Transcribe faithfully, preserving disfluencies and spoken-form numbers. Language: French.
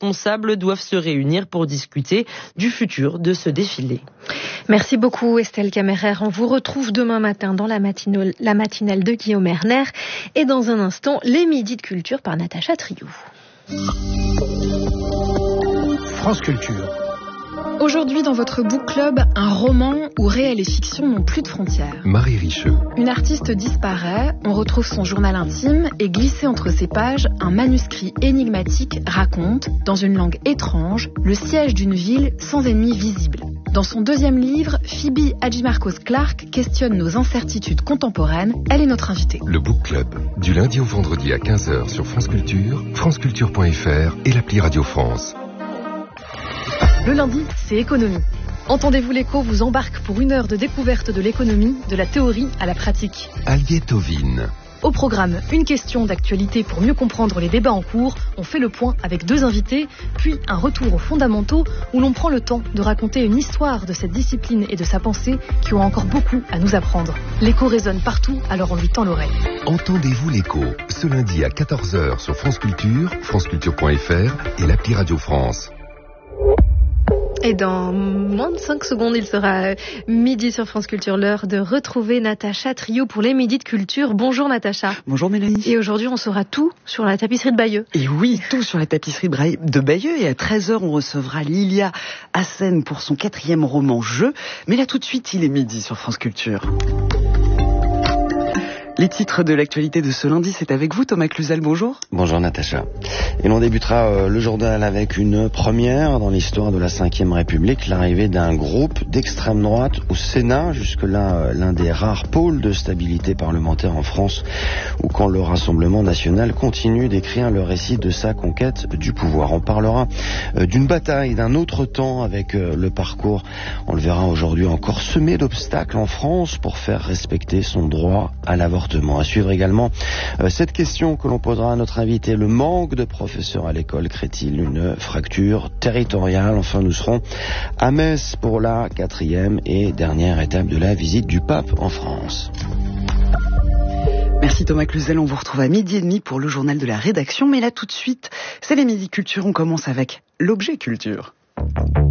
responsables doivent se réunir pour discuter du futur de ce défilé. Merci beaucoup Estelle Camerer. On vous retrouve demain matin dans la matinale, la matinale de Guillaume Erner et dans un instant les Midis de Culture par Natacha Triou. France Culture. Aujourd'hui, dans votre book club, un roman où réel et fiction n'ont plus de frontières. Marie Richeux. Une artiste disparaît, on retrouve son journal intime et glissé entre ses pages, un manuscrit énigmatique raconte, dans une langue étrange, le siège d'une ville sans ennemis visibles. Dans son deuxième livre, Phoebe Hadjimarkos-Clarke questionne nos incertitudes contemporaines. Elle est notre invitée. Le book club, du lundi au vendredi à quinze heures sur France Culture, franceculture point f r et l'appli Radio France. Le lundi, c'est économie. Entendez-vous l'écho vous embarque pour une heure de découverte de l'économie, de la théorie à la pratique. Aliette Ovine. Au programme, une question d'actualité pour mieux comprendre les débats en cours. On fait le point avec deux invités, puis un retour aux fondamentaux où l'on prend le temps de raconter une histoire de cette discipline et de sa pensée qui ont encore beaucoup à nous apprendre. L'écho résonne partout, alors on lui tend l'oreille. Entendez-vous l'écho, ce lundi à quatorze heures sur France Culture, franceculture point f r et l'appli Radio France. Et dans moins de cinq secondes, il sera midi sur France Culture, l'heure de retrouver Natacha Triou pour les Midis de Culture. Bonjour Natacha. Bonjour Mélanie. Et aujourd'hui, on saura tout sur la tapisserie de Bayeux. Et oui, tout sur la tapisserie de Bayeux. Et à treize heures, on recevra Lilia Hassen pour son quatrième roman Jeu. Mais là, tout de suite, il est midi sur France Culture. Les titres de l'actualité de ce lundi, c'est avec vous Thomas Cluzel, bonjour. Bonjour Natacha. Et l'on débutera euh, le journal avec une première dans l'histoire de la cinquième République, l'arrivée d'un groupe d'extrême droite au Sénat, jusque-là euh, l'un des rares pôles de stabilité parlementaire en France, où quand le Rassemblement national continue d'écrire le récit de sa conquête du pouvoir. On parlera euh, d'une bataille d'un autre temps avec euh, le parcours, on le verra aujourd'hui, encore semé d'obstacles en France pour faire respecter son droit à l'avortement. À suivre également euh, cette question que l'on posera à notre invité, le manque de professeurs à l'école crée-t-il une fracture territoriale? Enfin, nous serons à Metz pour la quatrième et dernière étape de la visite du pape en France. Merci Thomas Cluzel, on vous retrouve à midi et demi pour le journal de la rédaction, mais là tout de suite, c'est les Midis Culture, on commence avec l'objet culture.